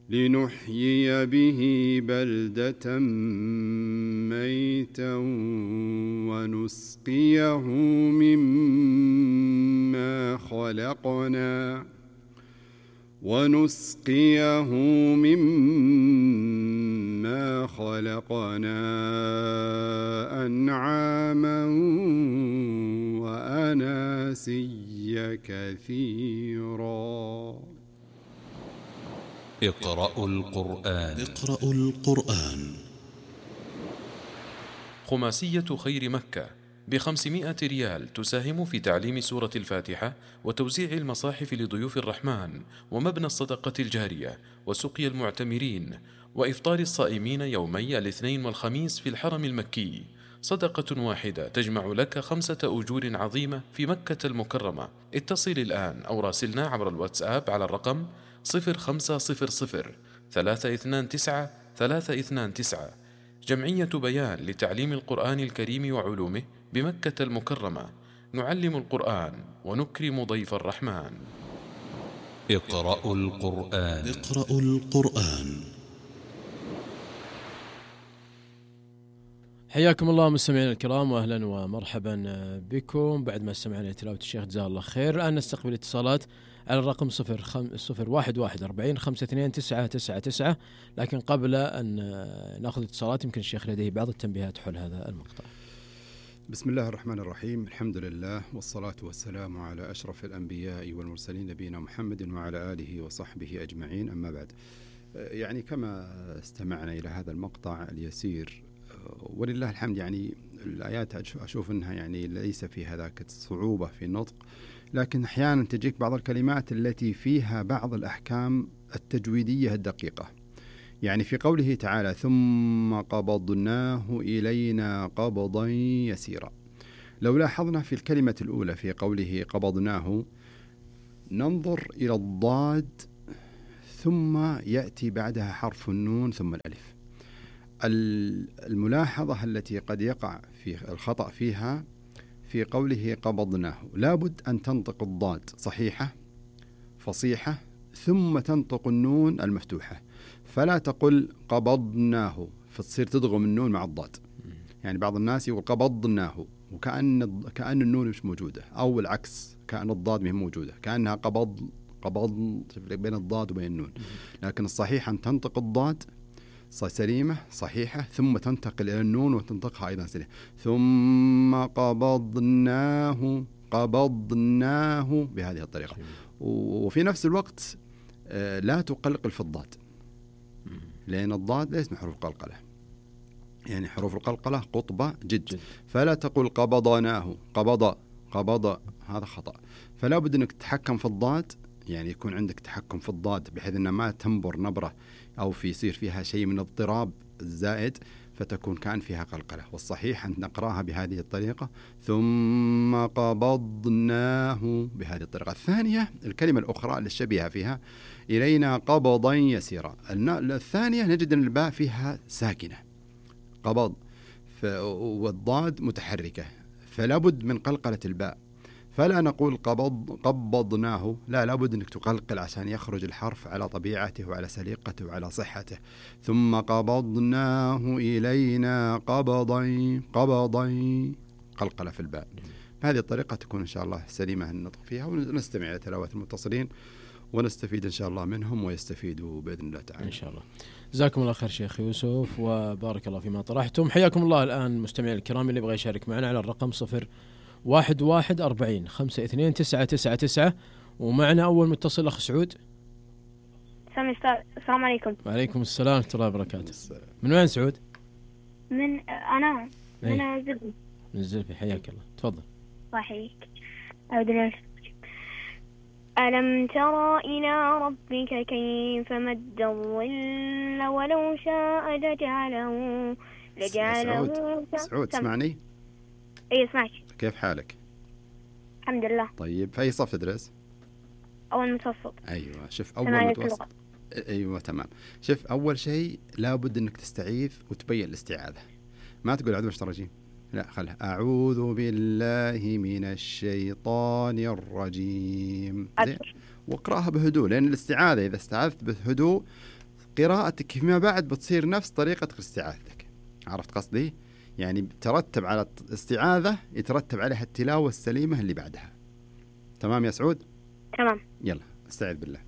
لنحيي به بلدة ميتا ونسقيه مما خلقنا أنعاما وأناسيا كثيرا. اقرأوا القرآن. خماسية خير مكة ب500 ريال تساهم في تعليم سورة الفاتحة وتوزيع المصاحف لضيوف الرحمن ومبنى الصدقة الجارية وسقي المعتمرين وإفطار الصائمين يومي الاثنين والخميس في الحرم المكي. صدقة واحدة تجمع لك 5 أجور عظيمة في مكة المكرمة. اتصل الآن أو راسلنا عبر الواتساب على الرقم 0500 329 329. جمعية بيان لتعليم القرآن الكريم وعلومه بمكة المكرمة. نعلم القرآن ونكرم ضيف الرحمن. اقرأوا القرآن. حياكم الله مستمعينا الكرام واهلا ومرحبا بكم بعد ما استمعنا تلاوة الشيخ جزاه الله خير. الآن نستقبل اتصالات على الرقم 0111 لكن قبل أن نأخذ اتصالات يمكن الشيخ لديه بعض التنبيهات حول هذا المقطع. بسم الله الرحمن الرحيم، الحمد لله والصلاة والسلام على أشرف الأنبياء والمرسلين نبينا محمد وعلى آله وصحبه أجمعين، أما بعد. يعني كما استمعنا إلى هذا المقطع اليسير ولله الحمد، يعني الآيات أشوف أنها يعني ليس فيها ذاك الصعوبة في النطق، لكن أحيانا تجيك بعض الكلمات التي فيها بعض الأحكام التجويدية الدقيقة. يعني في قوله تعالى ثم قبضناه إلينا قبضا يسيرا، لو لاحظنا في الكلمة الأولى في قوله قبضناه ننظر إلى الضاد ثم يأتي بعدها حرف النون ثم الألف. الملاحظة التي قد يقع في الخطأ فيها في قوله قبضناه، لابد أن تنطق الضاد صحيحة فصيحة ثم تنطق النون المفتوحة، فلا تقل قبضناه فتصير تضغم النون مع الضاد. يعني بعض الناس يقول قبضناه وكأن النون مش موجودة، أو العكس كأن الضاد مش موجودة، كأنها قبض بين الضاد وبين النون. لكن الصحيح أن تنطق الضاد سليمة صحيحة ثم تنتقل إلى النون وتنطقها أيضا سليمة. ثم قبضناه بهذه الطريقة. وفي نفس الوقت لا تقلقل في الضاد، لأن الضاد ليس من حروف القلقلة، يعني حروف القلقلة قطبة جد. فلا تقول قبضناه قبض هذا خطأ. فلا بد أنك تتحكم في الضاد، يعني يكون عندك تحكم في الضاد بحيث أنها ما تنبر نبرة أو يصير فيها شيء من اضطراب الزائد فتكون كان فيها قلقلة. والصحيح أن نقراها بهذه الطريقة ثم قبضناه بهذه الطريقة. الثانية الكلمة الأخرى الشبيهة فيها إلينا قبضا يسيرا، الثانية نجد أن الباء فيها ساكنة قبض والضاد متحركة، فلا بد من قلقلة الباء. فلا نقول قبضناه، لابد أنك تقلقل عشان يخرج الحرف على طبيعته وعلى سليقته وعلى صحته. ثم قبضناه إلينا قبضا قلقلة في الباء. بهذه الطريقة تكون إن شاء الله سليمة النطق فيها، ونستمع إلى تلاوة المتصلين ونستفيد إن شاء الله منهم ويستفيدوا بإذن الله تعالى إن شاء الله. جزاكم الله خير شيخ يوسف وبارك الله فيما طرحتم. حياكم الله. الآن مستمعين الكرام اللي يبغى يشارك معنا على الرقم 0114 ومعنا أول متصل أخ سعود. السلام عليكم. وعليكم السلام ورحمة الله وبركاته. من وين سعود؟ أنا من الزلفي. من الزلفي، حياك الله، تفضل. صحيح. ألم تر إلى ربك كيف مد الظل ولو شاء لجعله سعود اسمعني. اي اسمعك. كيف حالك؟ الحمد لله. طيب في أي صف تدرس؟ أول متوسط. أيوة شوف أول متوسط. أيوة تمام. شوف أول شيء لابد أنك تستعيذ وتبين الاستعاذة، ما تقول أعوذ بالله الرجيم، لا خلها أعوذ بالله من الشيطان الرجيم، واقرأها بهدوء، لأن الاستعاذة إذا استعاذت بهدوء قراءتك فيما بعد بتصير نفس طريقة استعاذتك. عرفت قصدي؟ يعني ترتب على الاستعاذة يترتب عليها التلاوة السليمة اللي بعدها. تمام يا سعود؟ تمام. يلا استعذ بالله.